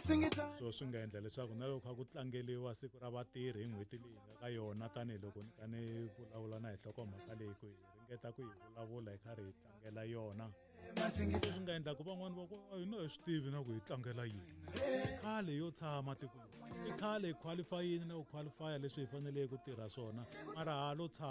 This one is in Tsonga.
so swi nga endla leswaku na loko ku tlangeliwa siku ra vatirhi hi n'hweti leyi nga ka yona tanihiloko ni ka ni vulavula na hi nhlokomhaka leyi ku hi ringeta ku hi vulavula hi karhi hi tlangela yona swi nga endla ku van'wani va ku hina hi swi tivi na ku hi tlangela yini khale yo tshama tiko i khale hi qualifyini na ku qualifya leswi hi faneleke ku tirha swona mara ha lo tshama